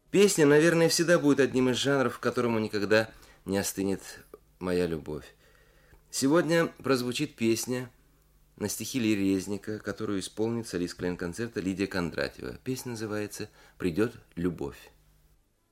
Песня, наверное, всегда будет одним из жанров, к которому никогда не остынет моя любовь. Сегодня прозвучит песня на стихи Ильи Резника, которую исполнит солист клен-концерта Лидия Кондратьева. Песня называется «Придет любовь».